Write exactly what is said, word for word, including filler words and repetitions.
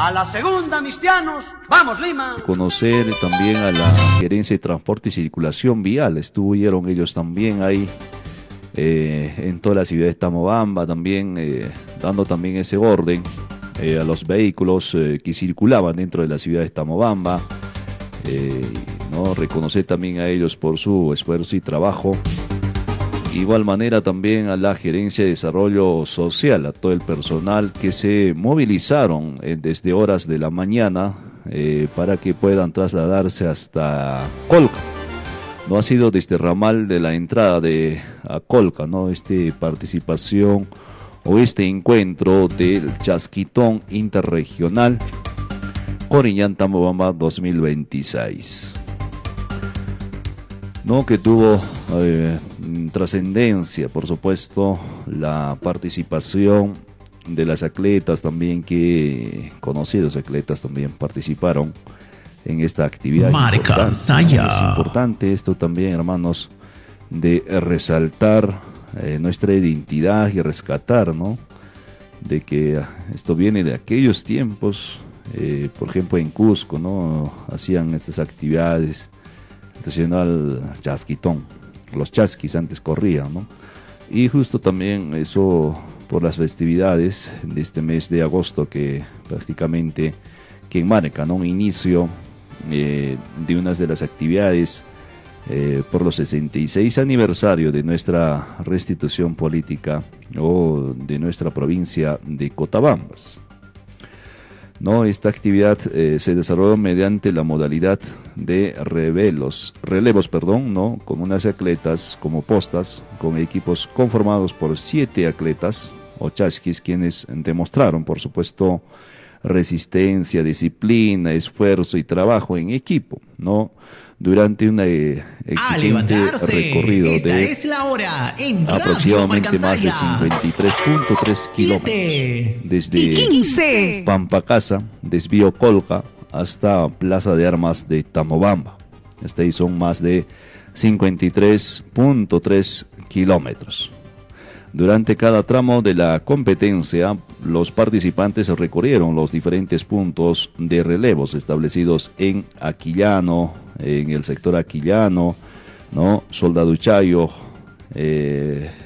A la segunda, mis tianos. ¡Vamos, Lima! Conocer también a la Gerencia de Transporte y Circulación Vial. Estuvieron ellos también ahí eh, en toda la ciudad de Tamobamba, también eh, dando también ese orden eh, a los vehículos eh, que circulaban dentro de la ciudad de Tamobamba. Eh, ¿no? Reconocer también a ellos por su esfuerzo y trabajo. Igual manera también a la Gerencia de Desarrollo Social, a todo el personal que se movilizaron eh, desde horas de la mañana eh, para que puedan trasladarse hasta Colca. No ha sido desde ramal de la entrada de a Colca, ¿no? Este participación o este encuentro del Chasquitón Interregional Coriñán Tamobamba dos mil veintiséis. No, que tuvo eh, trascendencia, por supuesto, la participación de las atletas también, que conocidos atletas también participaron en esta actividad. Marca Saya. Es importante esto también, hermanos, de resaltar eh, nuestra identidad y rescatar, ¿no? De que esto viene de aquellos tiempos, eh, por ejemplo en Cusco, ¿no? Hacían estas actividades. Estacional Chasquitón, los chasquis antes corrían, ¿no? Y justo también eso por las festividades de este mes de agosto, que prácticamente que marca, ¿no? Un inicio eh, de unas de las actividades eh, por los sesenta y seis aniversario de nuestra restitución política o de nuestra provincia de Cotabambas. No, esta actividad eh, se desarrolló mediante la modalidad de revelos, relevos, perdón, no, con unas atletas como postas, con equipos conformados por siete atletas o chasquis, quienes demostraron, por supuesto, resistencia, disciplina, esfuerzo y trabajo en equipo, no, durante un eh, exigente recorrido Esta de es la hora en aproximadamente más de cincuenta y tres punto tres kilómetros desde Pampacasa, desvío Colca, hasta Plaza de Armas de Tamobamba. Este ahí son más de cincuenta y tres punto tres kilómetros. Durante cada tramo de la competencia, los participantes recorrieron los diferentes puntos de relevos establecidos en Aquillano, en el sector Aquillano, ¿no? Soldado Chayo, eh,